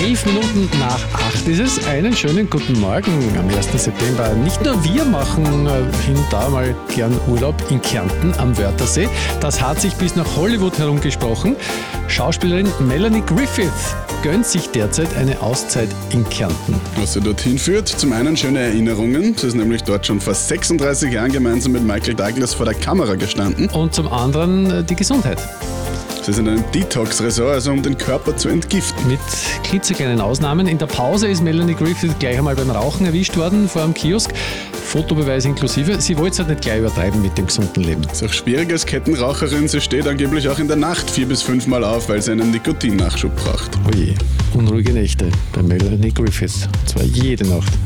11 Minuten nach 8 ist es. Einen schönen guten Morgen am 1. September. Nicht nur wir machen hin und da mal gern Urlaub in Kärnten am Wörthersee. Das hat sich bis nach Hollywood herumgesprochen. Schauspielerin Melanie Griffith gönnt sich derzeit eine Auszeit in Kärnten. Was sie dorthin führt, zum einen schöne Erinnerungen. Sie ist nämlich dort schon vor 36 Jahren gemeinsam mit Michael Douglas vor der Kamera gestanden. Und zum anderen die Gesundheit. Sie ist in einem Detox-Resort, also um den Körper zu entgiften. Mit klitzekleinen Ausnahmen. In der Pause ist Melanie Griffith gleich einmal beim Rauchen erwischt worden vor einem Kiosk. Fotobeweis inklusive. Sie wollte es halt nicht gleich übertreiben mit dem gesunden Leben. Ist auch schwierig als Kettenraucherin. Sie steht angeblich auch in der Nacht 4 bis 5 Mal auf, weil sie einen Nikotinnachschub braucht. Oje, unruhige Nächte bei Melanie Griffith. Und zwar jede Nacht.